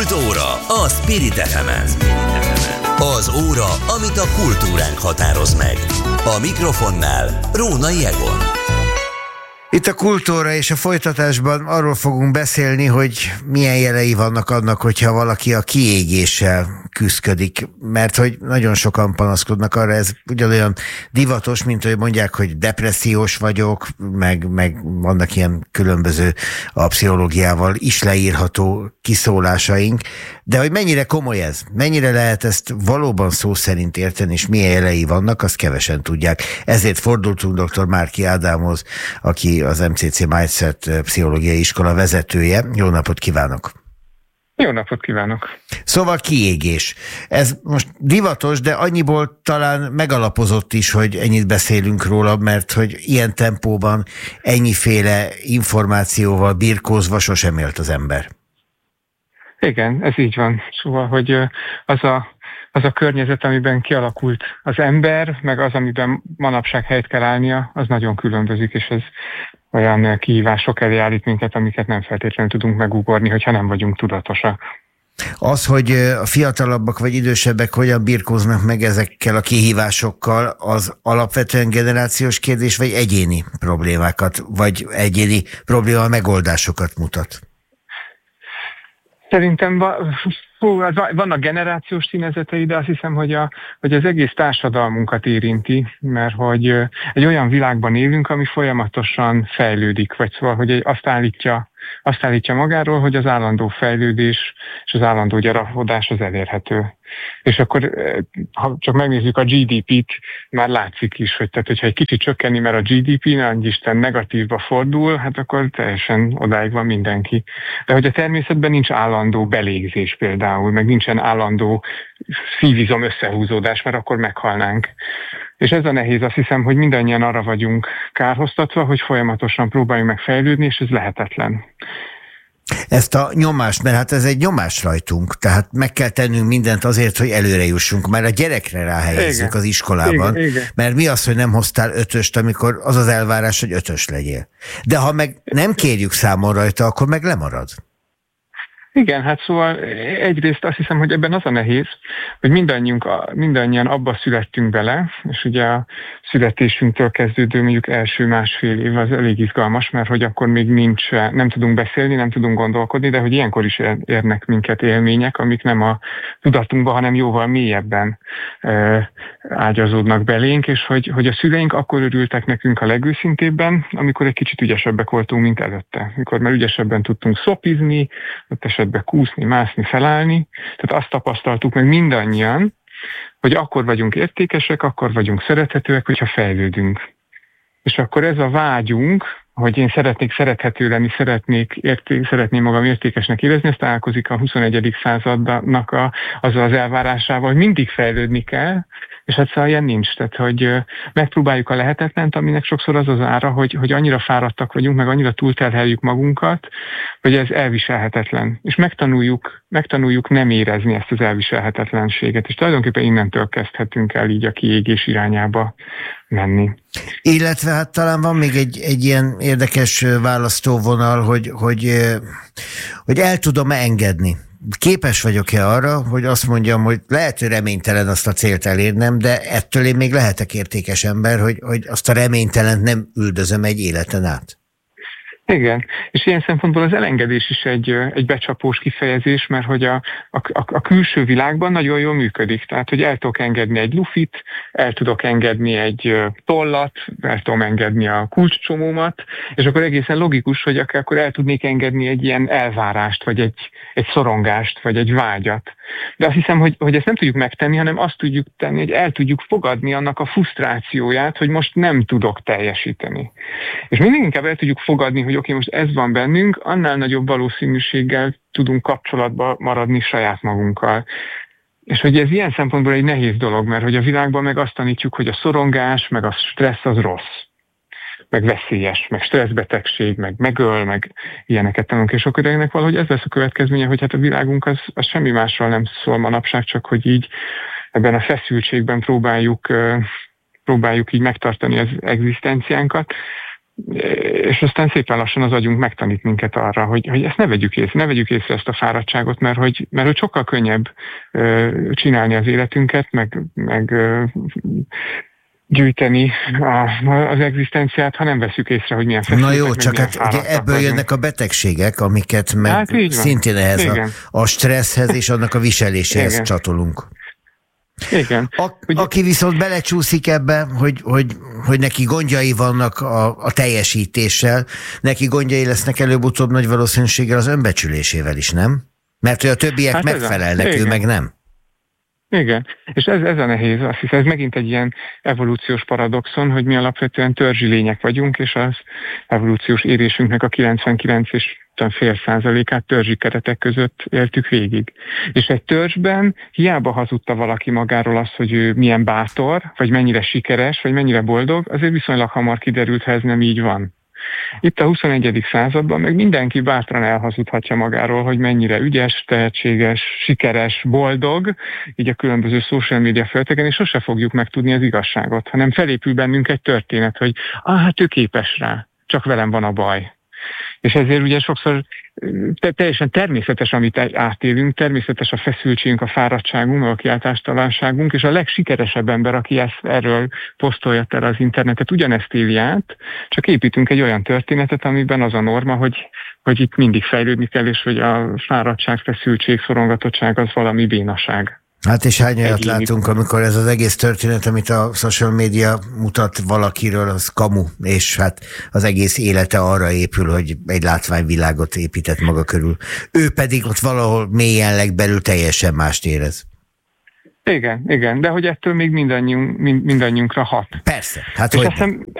Kultúra a Spirit FM-en. Az óra, amit a kultúránk határoz meg. A mikrofonnál Rónai Egon. Itt a Kultúra és a folytatásban arról fogunk beszélni, hogy milyen jelei vannak annak, hogyha valaki a kiégéssel küszködik, mert hogy nagyon sokan panaszkodnak arra, ez ugyanolyan divatos, mint hogy mondják, hogy depressziós vagyok, meg vannak ilyen különböző a pszichológiával is leírható kiszólásaink, de hogy mennyire komoly ez, mennyire lehet ezt valóban szó szerint érteni, és milyen jelei vannak, azt kevesen tudják. Ezért fordultunk dr. Márki Ádámhoz, aki az MCC Mindset pszichológiai iskola vezetője. Jó napot kívánok! Jó napot kívánok! Szóval kiégés. Ez most divatos, de annyiból talán megalapozott is, hogy ennyit beszélünk róla, mert hogy ilyen tempóban ennyiféle információval birkózva sosem élt az ember. Igen, ez így van. Szóval, hogy az a környezet, amiben kialakult az ember, meg az, amiben manapság helyt kell állnia, az nagyon különbözik, és ez olyan kihívások elé állít minket, amiket nem feltétlenül tudunk megugorni, hogyha nem vagyunk tudatosak. Az, hogy a fiatalabbak vagy idősebbek hogyan birkóznak meg ezekkel a kihívásokkal, az alapvetően generációs kérdés, vagy egyéni problémákat, vagy egyéni probléma megoldásokat mutat? Szerintem vannak generációs színezetei, de azt hiszem, hogy az egész társadalmunkat érinti, mert hogy egy olyan világban élünk, ami folyamatosan fejlődik, vagy szóval, hogy azt állítja magáról, hogy az állandó fejlődés és az állandó gyarapodás az elérhető. És akkor, ha csak megnézzük a GDP-t, már látszik is, hogy tehát, hogyha egy kicsit csökkenni, mert a GDP Isten negatívba fordul, hát akkor teljesen odáig van mindenki. De hogy a természetben nincs állandó belégzés például, meg nincsen állandó szívizom összehúzódás, mert akkor meghalnánk. És ez a nehéz, azt hiszem, hogy mindannyian arra vagyunk kárhoztatva, hogy folyamatosan próbáljunk meg fejlődni, és ez lehetetlen. Ezt a nyomást, mert hát ez egy nyomás rajtunk, tehát meg kell tennünk mindent azért, hogy előre jussunk, mert a gyerekre ráhelyezzük az iskolában, igen. Mert mi az, hogy nem hoztál 5-öst, amikor az az elvárás, hogy 5-ös legyél. De ha meg nem kérjük számon rajta, akkor meg lemarad. Igen, hát szóval egyrészt azt hiszem, hogy ebben az a nehéz, hogy mindannyian abba születtünk bele, és ugye a születésünktől kezdődő mondjuk első másfél év az elég izgalmas, mert hogy akkor még nem tudunk beszélni, nem tudunk gondolkodni, de hogy ilyenkor is érnek minket élmények, amik nem a tudatunkban, hanem jóval mélyebben ágyazódnak belénk, és hogy a szüleink akkor örültek nekünk a legőszintébben, amikor egy kicsit ügyesebbek voltunk, mint előtte. Mikor már ügyesebben tudtunk szopizni, ott esetben kúszni, mászni, felállni. Tehát azt tapasztaltuk meg mindannyian, hogy akkor vagyunk értékesek, akkor vagyunk szerethetőek, hogyha fejlődünk. És akkor ez a vágyunk, hogy én szeretnék szerethető lenni, szeretném magam értékesnek érezni, ez találkozik a 21. századnak azzal az elvárásával, hogy mindig fejlődni kell, és hát szóval ilyen nincs. Tehát, hogy megpróbáljuk a lehetetlent, aminek sokszor az az ára, hogy annyira fáradtak vagyunk, meg annyira túlterheljük magunkat, hogy ez elviselhetetlen. És megtanuljuk nem érezni ezt az elviselhetetlenséget, és tulajdonképpen innentől kezdhetünk el így a kiégés irányába menni. Illetve hát talán van még egy ilyen érdekes választóvonal, hogy el tudom-e engedni. Képes vagyok-e arra, hogy azt mondjam, hogy lehet, hogy reménytelen azt a célt elérnem, de ettől én még lehetek értékes ember, hogy azt a reménytelent nem üldözöm egy életen át. Igen, és ilyen szempontból az elengedés is egy becsapós kifejezés, mert hogy a külső világban nagyon jól működik. Tehát, hogy el tudok engedni egy lufit, el tudok engedni egy tollat, el tudom engedni a kulcscsomómat, és akkor egészen logikus, hogy akkor el tudnék engedni egy ilyen elvárást, vagy egy szorongást, vagy egy vágyat. De azt hiszem, hogy ezt nem tudjuk megtenni, hanem azt tudjuk tenni, hogy el tudjuk fogadni annak a frusztrációját, hogy most nem tudok teljesíteni. És mindig inkább el tudjuk fogadni, hogy oké, most ez van bennünk, annál nagyobb valószínűséggel tudunk kapcsolatba maradni saját magunkkal. És hogy ez ilyen szempontból egy nehéz dolog, mert hogy a világban meg azt tanítjuk, hogy a szorongás, meg a stressz az rossz, meg veszélyes, meg stresszbetegség, meg megöl, meg ilyeneket tanulunk, és akkor ennek valahogy ez lesz a következménye, hogy hát a világunk az semmi másról nem szól manapság, csak hogy így ebben a feszültségben próbáljuk így megtartani az egzisztenciánkat. és aztán szépen lassan az agyunk megtanít minket arra, hogy ezt ne vegyük észre ezt a fáradtságot, mert hogy sokkal könnyebb csinálni az életünket, meg gyűjteni az egzisztenciát, ha nem veszük észre, hogy milyen feszültek. Na jó, csak hát ugye ebből jönnek a betegségek, amiket meg hát szintén ehhez a stresszhez és annak a viseléséhez csatolunk. Igen. Aki viszont belecsúszik ebbe, hogy neki gondjai vannak a teljesítéssel, neki gondjai lesznek előbb-utóbb nagy valószínűséggel az önbecsülésével is, nem? Mert hogy a többiek megfelelnek, ő meg nem. Igen, és ez a nehéz, azt hiszem, ez megint egy ilyen evolúciós paradoxon, hogy mi alapvetően törzsi lények vagyunk, és az evolúciós érésünknek a 99,5%-át törzsi keretek között éltük végig. És egy törzsben hiába hazudta valaki magáról azt, hogy ő milyen bátor, vagy mennyire sikeres, vagy mennyire boldog, azért viszonylag hamar kiderült, ha ez nem így van. Itt a 21. században meg mindenki bátran elhazudhatja magáról, hogy mennyire ügyes, tehetséges, sikeres, boldog, így a különböző social media felületeken, és sose fogjuk megtudni az igazságot, hanem felépül bennünk egy történet, hogy hát ő képes rá, csak velem van a baj. És ezért ugye sokszor teljesen természetes, amit átélünk, természetes a feszültségünk, a fáradtságunk, a kiáltástalanságunk, és a legsikeresebb ember, aki erről posztolja el az internetet, ugyanezt éli át, csak építünk egy olyan történetet, amiben az a norma, hogy itt mindig fejlődni kell, és hogy a fáradtság, feszültség, szorongatottság az valami bénaság. Hát és hány olyat látunk, amikor ez az egész történet, amit a social media mutat valakiről, az kamu, és hát az egész élete arra épül, hogy egy látványvilágot épített maga körül. Ő pedig ott valahol mélyen legbelül teljesen mást érez. Igen, de hogy ettől még mindannyiunkra hat. Persze, hát és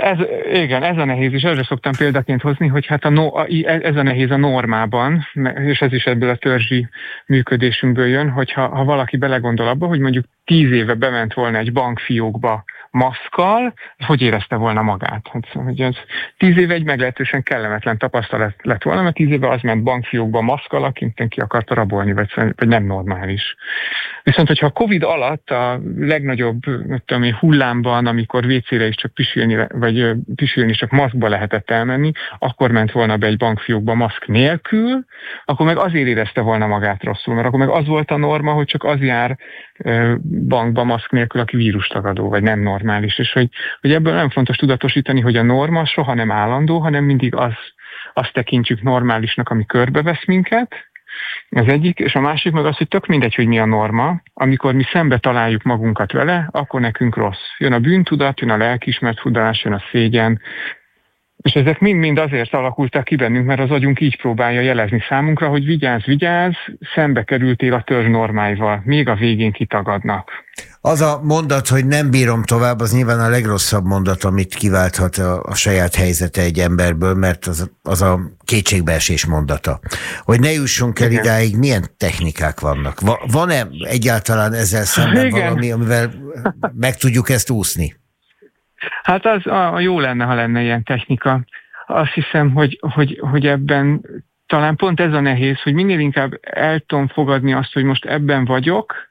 ez a nehéz, és erre szoktam példaként hozni, hogy hát ez a nehéz a normában, és ez is ebből a törzsi működésünkből jön, hogyha valaki belegondol abba, hogy mondjuk 10 éve bement volna egy bankfiókba maszkkal, hogy érezte volna magát. Hát, hogy ez 10 éve egy meglehetősen kellemetlen tapasztalat lett volna, mert 10 éve az ment bankfiókba maszkkal, akint ki akarta rabolni, vagy nem normális. Viszont, hogyha a Covid alatt a legnagyobb hullámban, amikor WC-re is csak pisilni csak maszkba lehetett elmenni, akkor ment volna be egy bankfiókba maszk nélkül, akkor meg azért érezte volna magát rosszul, mert akkor meg az volt a norma, hogy csak az jár bankba maszk nélkül, aki vírustagadó, vagy nem normális. És hogy ebből nem fontos tudatosítani, hogy a norma soha nem állandó, hanem mindig azt tekintjük normálisnak, ami körbevesz minket, az egyik, és a másik meg az, hogy tök mindegy, hogy mi a norma, amikor mi szembe találjuk magunkat vele, akkor nekünk rossz. Jön a bűntudat, jön a lelkiismert furdalás, jön a szégyen, és ezek mind azért alakultak ki bennünk, mert az agyunk így próbálja jelezni számunkra, hogy vigyázz, szembe kerültél a törzs normáival, még a végén kitagadnak. Az a mondat, hogy nem bírom tovább, az nyilván a legrosszabb mondat, amit kiválthat a saját helyzete egy emberből, mert az a kétségbeesés mondata. Hogy ne jussunk el idáig, milyen technikák vannak? Van-e egyáltalán ezzel szemben valami, amivel meg tudjuk ezt úszni? Hát az jó lenne, ha lenne ilyen technika. Azt hiszem, hogy ebben talán pont ez a nehéz, hogy minél inkább el tudom fogadni azt, hogy most ebben vagyok,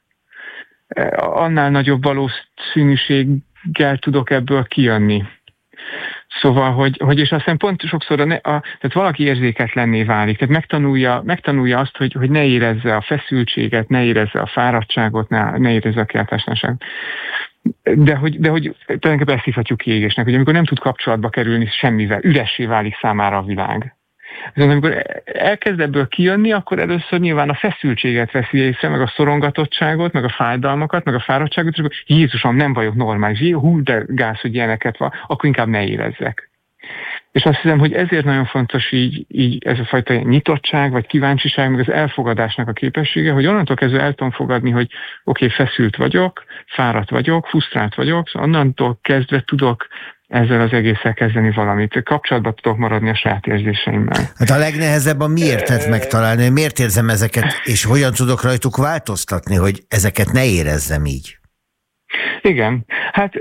annál nagyobb valószínűséggel tudok ebből kijönni. Szóval, hogy és aztán pont sokszor tehát valaki érzéketlenné válik, tehát megtanulja azt, hogy ne érezze a feszültséget, ne érezze a fáradtságot, ne érezze a kiáltástalanságot. De hogy tulajdonképpen ezt hívhatjuk kiégésnek, hogy amikor nem tud kapcsolatba kerülni semmivel, üressé válik számára a világ. Viszont amikor elkezd ebből kijönni, akkor először nyilván a feszültséget veszi észre, meg a szorongatottságot, meg a fájdalmakat, meg a fáradtságot, és akkor Jézusom, nem vagyok normális, de gáz, hogy ilyeneket van, akkor inkább ne érezzek. És azt hiszem, hogy ezért nagyon fontos így ez a fajta nyitottság, vagy kíváncsiság, meg az elfogadásnak a képessége, hogy onnantól kezdve el tudom fogadni, hogy oké, feszült vagyok, fáradt vagyok, frusztrált vagyok, szóval onnantól kezdve tudok ezzel az egésszel kezdeni valamit. Kapcsolatban tudok maradni a saját érzéseimmel. Hát a legnehezebb a miértet megtalálni, hogy miért érzem ezeket, és hogyan tudok rajtuk változtatni, hogy ezeket ne érezzem így. Igen, hát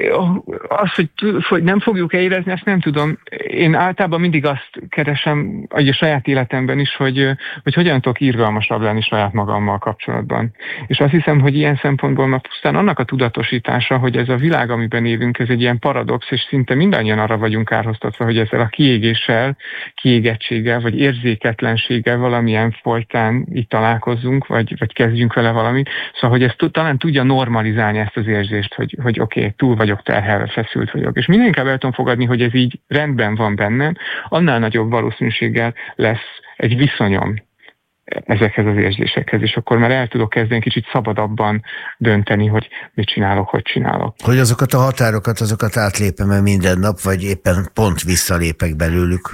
az, hogy nem fogjuk érezni, ezt nem tudom. Én általában mindig azt keresem, a saját életemben is, hogy hogyan tudok irgalmasabb lenni saját magammal kapcsolatban. És azt hiszem, hogy ilyen szempontból már pusztán annak a tudatosítása, hogy ez a világ, amiben élünk, ez egy ilyen paradox, és szinte mindannyian arra vagyunk kárhoztatva, hogy ezzel a kiégéssel, kiégettséggel, vagy érzéketlenséggel valamilyen folytán itt találkozzunk, vagy kezdjünk vele valamit. Szóval, hogy ez talán tudja normalizálni ezt az érzést, hogy oké, túl vagyok terhelve, feszült vagyok. És minél inkább el tudom fogadni, hogy ez így rendben van bennem, annál nagyobb valószínűséggel lesz egy viszonyom ezekhez az érzésekhez, és akkor már el tudok kezdeni kicsit szabadabban dönteni, hogy mit csinálok, hogy csinálok. Hogy azokat a határokat, azokat átlépem-e minden nap, vagy éppen pont visszalépek belőlük?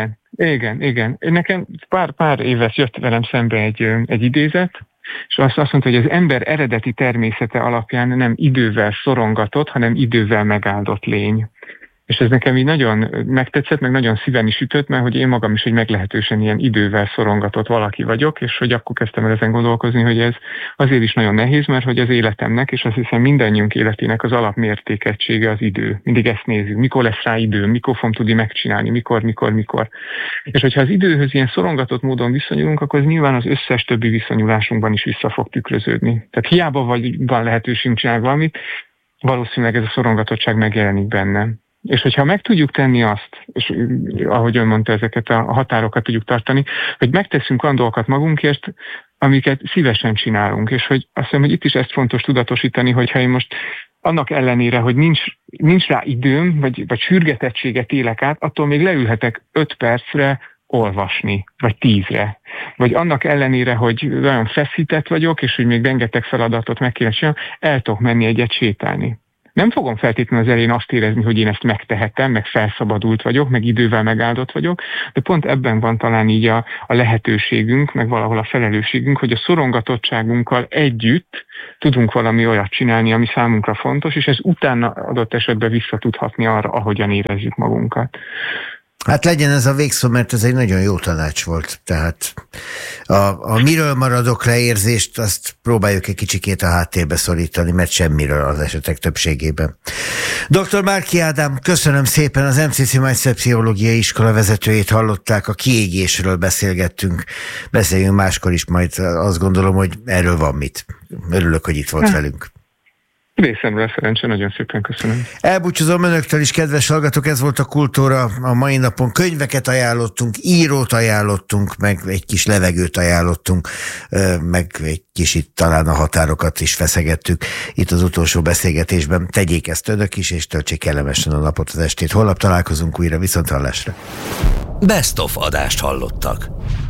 Igen. Nekem pár éves jött velem szembe egy idézet, és azt mondta, hogy az ember eredeti természete alapján nem idővel szorongatott, hanem idővel megáldott lény. És ez nekem így nagyon megtetszett, meg nagyon szíven is ütött, mert hogy én magam is egy meglehetősen ilyen idővel szorongatott valaki vagyok, és hogy akkor kezdtem el ezen gondolkozni, hogy ez azért is nagyon nehéz, mert hogy az életemnek, és azt hiszem mindannyiunk életének az alapmértékegysége az idő. Mindig ezt nézzük, mikor lesz rá időm, mikor fogom tudni megcsinálni, mikor. És hogyha az időhöz ilyen szorongatott módon viszonyulunk, akkor ez nyilván az összes többi viszonyulásunkban is vissza fog tükröződni. Tehát hiába van lehetőségünk csinálni valamit, valószínűleg ez a szorongatottság megjelenik bennem. És hogyha meg tudjuk tenni azt, és ahogy ön mondta, ezeket a határokat tudjuk tartani, hogy megteszünk olyan dolgokat magunkért, amiket szívesen csinálunk. És hogy azt hiszem, hogy itt is ezt fontos tudatosítani, hogyha én most annak ellenére, hogy nincs rá időm, vagy sürgetettséget élek át, attól még leülhetek 5 percre olvasni, vagy 10-re. Vagy annak ellenére, hogy olyan feszített vagyok, és hogy még rengeteg feladatot meg kéne csinálni, el tudok menni egyet sétálni. Nem fogom feltétlenül az elején azt érezni, hogy én ezt megtehetem, meg felszabadult vagyok, meg idővel megáldott vagyok, de pont ebben van talán így a lehetőségünk, meg valahol a felelősségünk, hogy a szorongatottságunkkal együtt tudunk valami olyat csinálni, ami számunkra fontos, és ez utána adott esetben vissza tudhatni arra, ahogyan érezzük magunkat. Hát legyen ez a végszó, mert ez egy nagyon jó tanács volt. Tehát a miről maradok le érzést, azt próbáljuk egy kicsikét a háttérbe szorítani, mert semmiről az esetek többségében. Dr. Márki Ádám, köszönöm szépen, az MCC Mindset Pszichológiai Iskola vezetőjét hallották, a kiégésről beszélgettünk. Beszéljünk máskor is, majd azt gondolom, hogy erről van mit. Örülök, hogy itt volt velünk. Részemről szerencsé, nagyon szépen köszönöm. Elbúcsúzom önöktől is, kedves hallgatók, ez volt a Kultúra a mai napon. Könyveket ajánlottunk, írót ajánlottunk, meg egy kis levegőt ajánlottunk, meg egy kicsit talán a határokat is feszegettük itt az utolsó beszélgetésben. Tegyék ezt önök is, és töltsék kellemesen a napot, az estét. Holnap találkozunk újra, viszonthallásra. Best of adást hallottak.